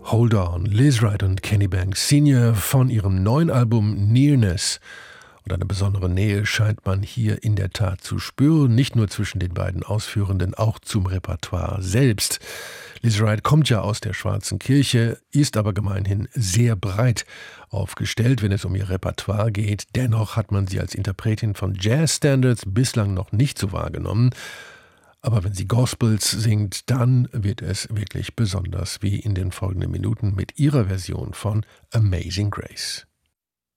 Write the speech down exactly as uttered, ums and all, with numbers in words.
Hold On, Liz Wright und Kenny Banks Senior von ihrem neuen Album Nearness. Und eine besondere Nähe scheint man hier in der Tat zu spüren, nicht nur zwischen den beiden Ausführenden, auch zum Repertoire selbst. Liz Wright kommt ja aus der Schwarzen Kirche, ist aber gemeinhin sehr breit aufgestellt, wenn es um ihr Repertoire geht. Dennoch hat man sie als Interpretin von Jazzstandards bislang noch nicht so wahrgenommen. Aber wenn sie Gospels singt, dann wird es wirklich besonders, wie in den folgenden Minuten mit ihrer Version von Amazing Grace.